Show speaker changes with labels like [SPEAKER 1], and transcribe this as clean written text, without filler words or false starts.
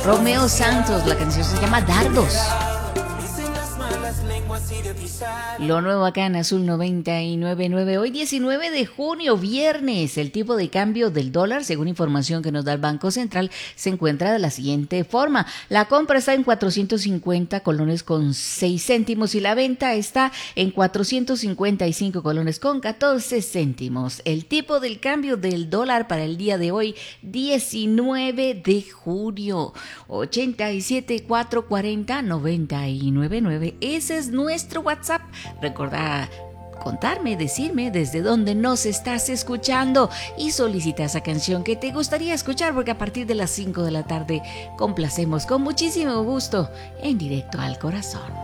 [SPEAKER 1] Romeo Santos, la canción se llama Dardos. Lo nuevo acá en Azul 99.9. Hoy 19 de junio, viernes. El tipo de cambio del dólar, según información que nos da el Banco Central, se encuentra de la siguiente forma. La compra está en 450 colones con 6 céntimos y la venta está en 455 colones con 14 céntimos. El tipo del cambio del dólar para el día de hoy, 19 de junio, 87.440.999. Ese es nuestro WhatsApp. Recordá contarme, decirme desde dónde nos estás escuchando y solicita esa canción que te gustaría escuchar, porque a partir de las 5 de la tarde complacemos con muchísimo gusto en Directo al Corazón.